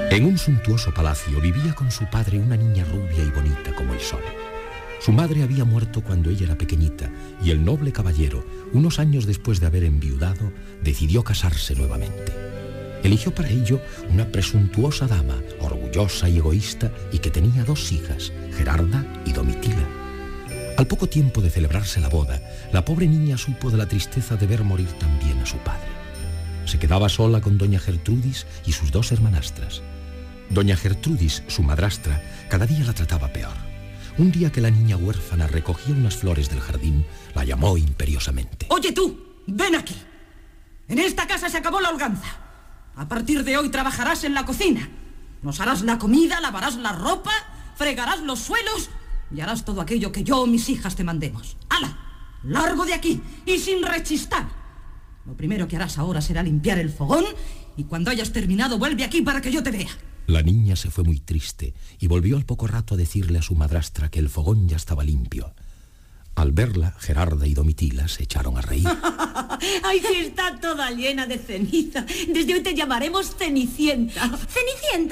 En un suntuoso palacio vivía con su padre una niña rubia y bonita como el sol. Su madre había muerto cuando ella era pequeñita y el noble caballero, unos años después de haber enviudado, decidió casarse nuevamente. Eligió para ello una presuntuosa dama, orgullosa y egoísta, y que tenía 2 hijas, Gerarda y Domitila. Al poco tiempo de celebrarse la boda, la pobre niña supo de la tristeza de ver morir también a su padre. Se quedaba sola con doña Gertrudis y sus 2 hermanastras. Doña Gertrudis, su madrastra, cada día la trataba peor. Un día que la niña huérfana recogía unas flores del jardín, la llamó imperiosamente. Oye tú, ven aquí. En esta casa se acabó la holganza. A partir de hoy trabajarás en la cocina. Nos harás la comida, lavarás la ropa, fregarás los suelos y harás todo aquello que yo o mis hijas te mandemos. ¡Hala! Largo de aquí y sin rechistar. Lo primero que harás ahora será limpiar el fogón y cuando hayas terminado vuelve aquí para que yo te vea. La niña se fue muy triste y volvió al poco rato a decirle a su madrastra que el fogón ya estaba limpio. Al verla, Gerarda y Domitila se echaron a reír. ¡Ay, que está toda llena de ceniza! Desde hoy te llamaremos Cenicienta. ¿Cenicienta?